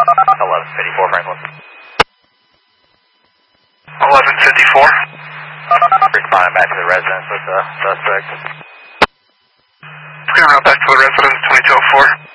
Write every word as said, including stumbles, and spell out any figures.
eleven fifty-four, Franklin. eleven fifty-four. Responding back to the residence with the suspect. Going to route back to the residence, twenty-two oh four.